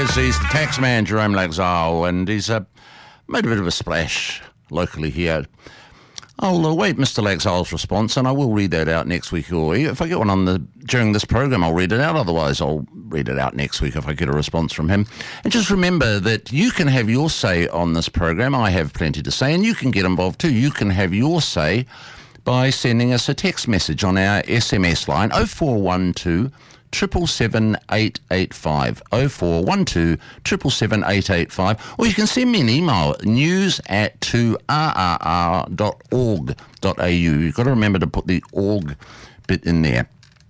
is. He's the tax man, Jerome Laxale, and he's made a bit of a splash locally here. I'll await Mr. Laxale's response, and I will read that out next week. Or if I get one during this program, I'll read it out. Otherwise, I'll read it out next week if I get a response from him. And just remember that you can have your say on this program. I have plenty to say, and you can get involved too. You can have your say by sending us a text message on our SMS line 0412 777 885 0412 777 885, or you can send me an email, news@2rrr.org.au. You've got to remember to put the org bit in there.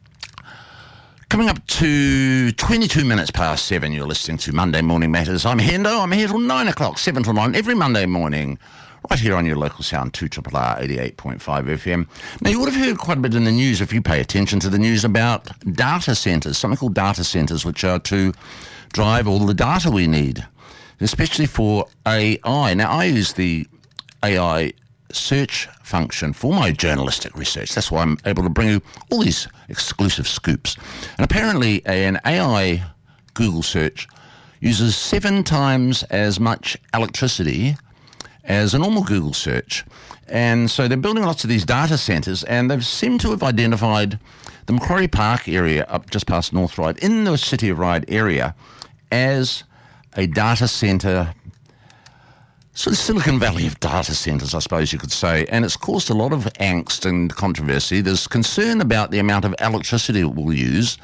Coming up to 22 minutes past 7, you're listening to Monday Morning Matters. I'm Hendo. I'm here till 9 o'clock, 7 till 9, every Monday morning, right here on your local sound, 2RRR 88.5 FM. Now, you would have heard quite a bit in the news, if you pay attention to the news, about data centres, something called data centres, which are to drive all the data we need, especially for AI. Now, I use the AI search function for my journalistic research. That's why I'm able to bring you all these exclusive scoops. And apparently, an AI Google search uses 7 times as much electricity as a normal Google search. And so they're building lots of these data centres, and they've seemed to have identified the Macquarie Park area up just past North Ryde, in the City of Ryde area, as a data centre, sort of Silicon Valley of data centres, I suppose you could say. And it's caused a lot of angst and controversy. There's concern about the amount of electricity it will use.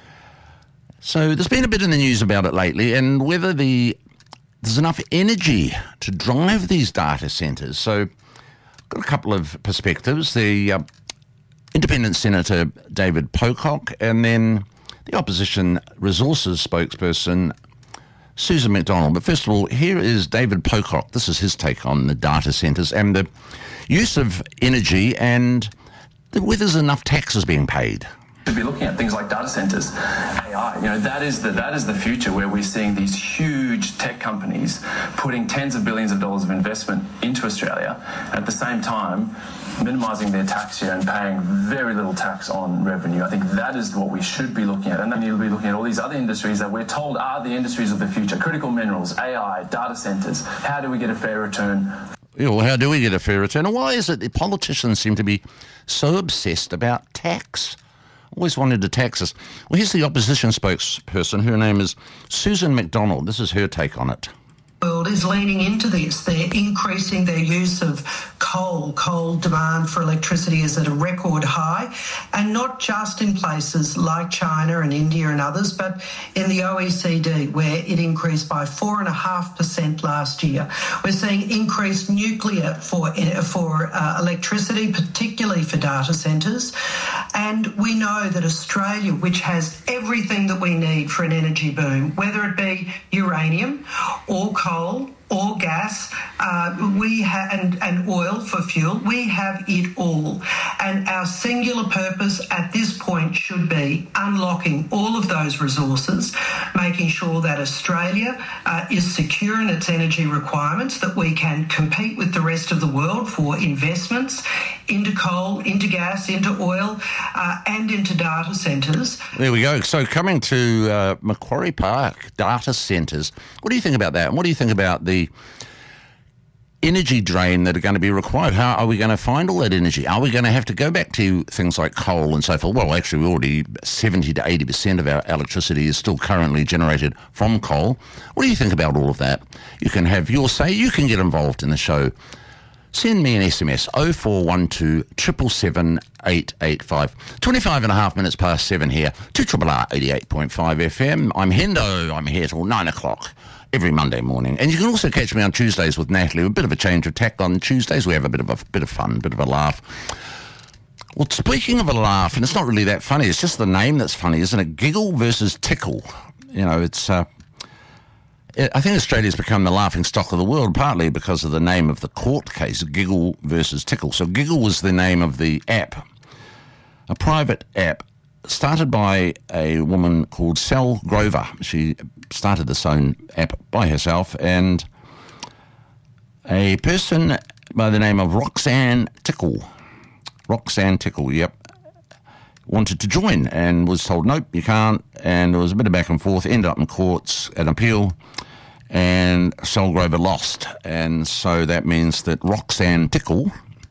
So there's been a bit in the news about it lately, and whether there's enough energy to drive these data centres. So I've got a couple of perspectives. The Independent Senator David Pocock, and then the Opposition Resources spokesperson Susan McDonald. But first of all, here is David Pocock. This is his take on the data centres and the use of energy and whether there's enough taxes being paid. Should be looking at things like data centers, AI. That is the future, where we're seeing these huge tech companies putting tens of billions of dollars of investment into Australia, at the same time minimising their tax share and paying very little tax on revenue. I think that is what we should be looking at, and then you'll be looking at all these other industries that we're told are the industries of the future: critical minerals, AI, data centers. How do we get a fair return? Yeah, well, how do we get a fair return? And why is it that politicians seem to be so obsessed about tax? Always wanted to tax us. Well, here's the opposition spokesperson. Her name is Susan McDonald. This is her take on it. The world is leaning into this. They're increasing their use of coal. Coal demand for electricity is at a record high, and not just in places like China and India and others, but in the OECD, where it increased by 4.5% last year. We're seeing increased nuclear for electricity, particularly for data centres. And we know that Australia, which has everything that we need for an energy boom, whether it be uranium or coal or gas, and oil for fuel, we have it all. And our singular purpose at this point should be unlocking all of those resources, making sure that Australia is secure in its energy requirements, that we can compete with the rest of the world for investments into coal, into gas, into oil, and into data centres. There we go. So coming to Macquarie Park, data centres, what do you think about that? And what do you think about the energy drain that are going to be required? How are we going to find all that energy? Are we going to have to go back to things like coal and so forth? Well, actually, we already 70 to 80% of our electricity is still currently generated from coal. What do you think about all of that? You can have your say. You can get involved in the show. Send me an SMS, 0412 777 885. 25 and a half minutes past 7 here, 2RRR 88.5 FM. I'm Hendo. I'm here till 9 o'clock. Every Monday morning. And you can also catch me on Tuesdays with Natalie. A bit of a change of tack on Tuesdays. We have a bit of fun, a bit of a laugh. Well, speaking of a laugh, and it's not really that funny, it's just the name that's funny, isn't it? Giggle versus tickle. It's I think Australia's become the laughing stock of the world, partly because of the name of the court case, Giggle versus Tickle. So Giggle was the name of the app, a private app started by a woman called Sal Grover. She started this own app by herself, and a person by the name of Roxanne Tickle. Roxanne Tickle, yep. wanted to join and was told, nope, you can't. And there was a bit of back and forth, ended up in courts, an appeal, and Sol Grover lost. And so that means that Roxanne Tickle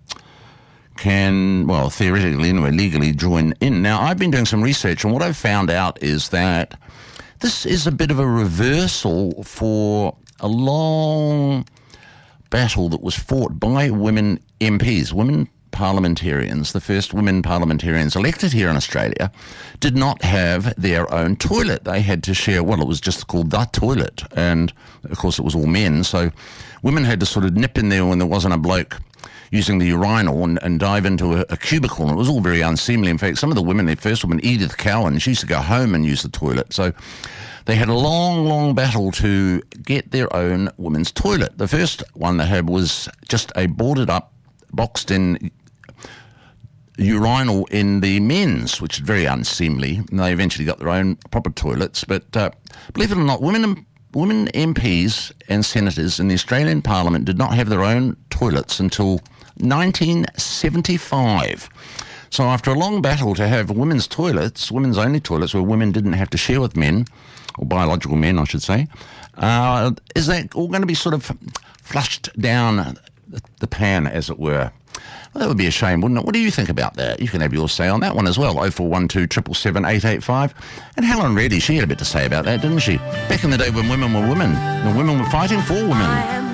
can, well, theoretically anyway, legally join in. Now, I've been doing some research, and what I've found out is that this is a bit of a reversal for a long battle that was fought by women MPs, women parliamentarians. The first women parliamentarians elected here in Australia did not have their own toilet. They had to share, well, it was just called the toilet, and of course it was all men, so women had to sort of nip in there when there wasn't a bloke using the urinal and dive into a cubicle, and it was all very unseemly. In fact, some of the women, the first woman, Edith Cowan, she used to go home and use the toilet. So they had a long, long battle to get their own women's toilet. The first one they had was just a boarded up, boxed in urinal in the men's, which is very unseemly. And they eventually got their own proper toilets. But believe it or not, women MPs and senators in the Australian Parliament did not have their own toilets until 1975. So after a long battle to have women's toilets, women's only toilets where women didn't have to share with men, or biological men, I should say, is that all going to be sort of flushed down the pan, as it were? Well, that would be a shame, wouldn't it? What do you think about that? You can have your say on that one as well. 0412 777 885. And Helen Reddy, she had a bit to say about that, didn't she? Back in the day when women were women, the women were fighting for women.